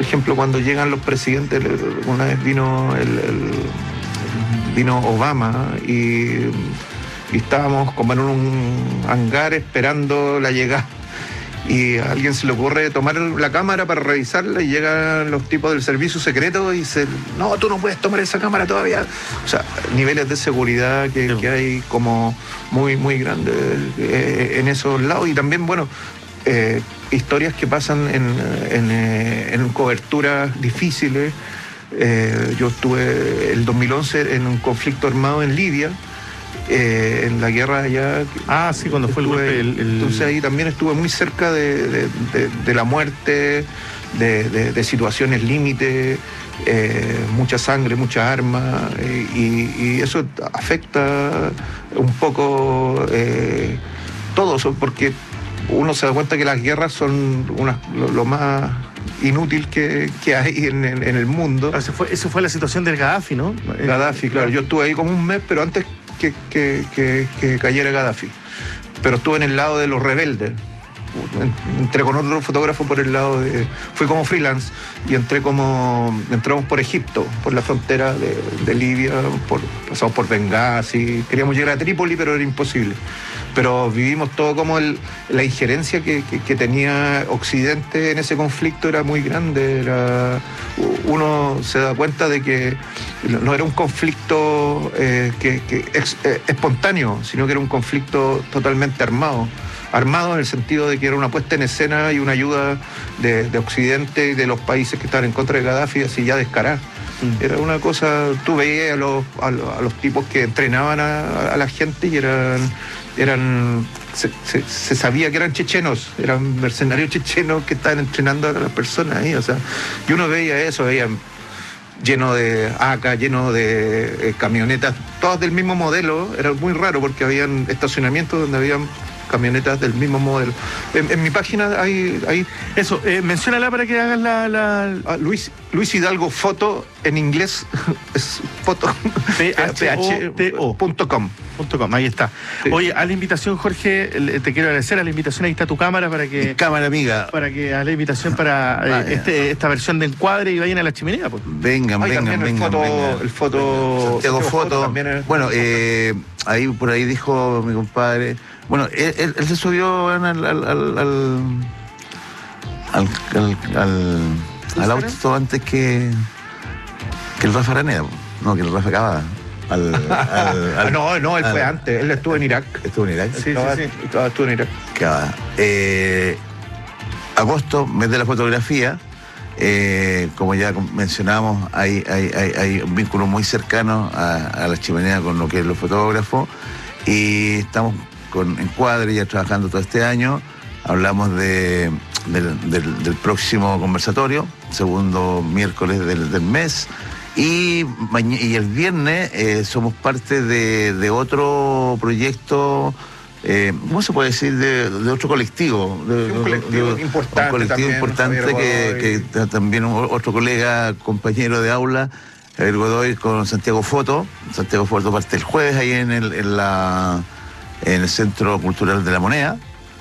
ejemplo, cuando llegan los presidentes, una vez vino vino Obama y estábamos como en un hangar esperando la llegada. Y a alguien se le ocurre tomar la cámara para revisarla y llegan los tipos del servicio secreto y dicen, no, tú no puedes tomar esa cámara todavía. O sea, niveles de seguridad que hay como muy, muy grandes en esos lados. Y también, bueno, historias que pasan en coberturas difíciles. Yo estuve el 2011 en un conflicto armado en Libia. En la guerra allá. Ah, sí, cuando fue el golpe. Entonces ahí también estuve muy cerca de la muerte, de situaciones límite, mucha sangre, muchas armas, y eso afecta un poco todo eso, porque uno se da cuenta que las guerras son lo más inútil que hay en el mundo. Eso fue la situación del Gaddafi, ¿no? Gaddafi, claro. Yo estuve ahí como un mes, pero antes que cayera Gaddafi. Pero estuve en el lado de los rebeldes. Entré con otro fotógrafo por el lado de... Fui como freelance y entramos por Egipto, por la frontera de Libia, pasamos por Benghazi. Queríamos llegar a Trípoli, pero era imposible. Pero vivimos todo como la injerencia que tenía Occidente en ese conflicto era muy grande. Uno se da cuenta de que no era un conflicto espontáneo, sino que era un conflicto totalmente armado. Armado en el sentido de que era una puesta en escena y una ayuda de Occidente y de los países que estaban en contra de Gaddafi, así ya descarada. Era una cosa, tú veías a los tipos que entrenaban a la gente y se sabía que eran chechenos, eran mercenarios chechenos que estaban entrenando a las personas ahí, o sea, y uno veía eso, lleno de AK, lleno de camionetas, todas del mismo modelo. Era muy raro porque habían estacionamientos donde habían camionetas del mismo modelo. En mi página hay... Eso, menciónala para que hagas Luis Hidalgo Foto, en inglés es foto. photo.com. Ahí está. Sí. Oye, a la invitación, Jorge, te quiero agradecer a la invitación. Ahí está tu cámara para que... Cámara amiga. Para que hagas la invitación para esta versión de encuadre y vayan a la chimenea. Pues. Vengan. El foto Santiago Foto. También es... Bueno, ahí por ahí dijo mi compadre... Bueno, él se subió al auto antes que el Rafa Araneda. No, que el Rafa Cavada. No, él fue antes. Él estuvo en Irak. ¿Estuvo en Irak? Sí. Estuvo en Irak. Cavada. Agosto, mes de la fotografía. Como ya mencionamos, hay un vínculo muy cercano a la chimenea con lo que es los fotógrafos. Y estamos con Encuadre ya trabajando todo este año. Hablamos del próximo conversatorio, segundo miércoles del mes. Y el viernes somos parte de otro proyecto, ¿cómo se puede decir? De otro colectivo. Un colectivo importante. Un colectivo importante que también otro colega, compañero de aula, Javier Godoy, con Santiago Foto. Santiago Foto parte el jueves ahí en el Centro Cultural de la Moneda.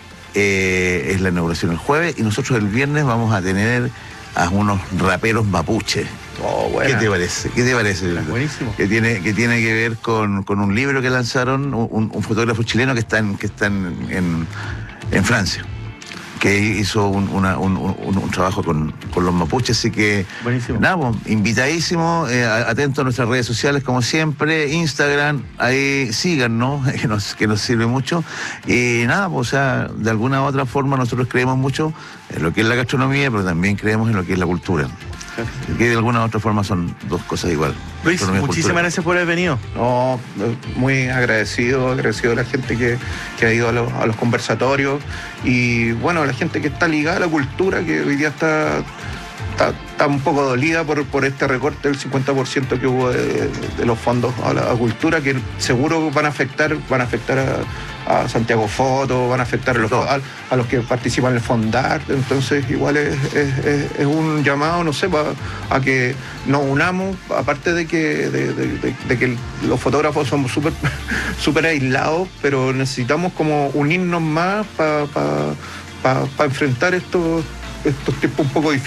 Es la inauguración el jueves y nosotros el viernes vamos a tener a unos raperos mapuche. Oh, bueno. ¿Qué te parece? Buenísimo. Que tiene que ver con un libro que lanzaron un fotógrafo chileno que está en Francia, que hizo un trabajo con los mapuches, así que buenísimo. Nada, pues, invitadísimo, atento a nuestras redes sociales como siempre, Instagram, ahí síganos, que nos sirve mucho. Y nada, pues, o sea, de alguna u otra forma nosotros creemos mucho en lo que es la gastronomía, pero también creemos en lo que es la cultura. Que de alguna u otra forma son dos cosas igual. Luis, muchísimas gracias por haber venido. No, muy agradecido de la gente que ha ido a los conversatorios y bueno, la gente que está ligada a la cultura, que hoy día está un poco dolida por este recorte del 50% que hubo de los fondos a la cultura, que seguro van a afectar a Santiago Foto, van a afectar a los que participan en el Fondart. Entonces igual es un llamado, no sé, a que nos unamos, aparte de que los fotógrafos somos súper aislados, pero necesitamos como unirnos más para enfrentar estos tiempos un poco difíciles.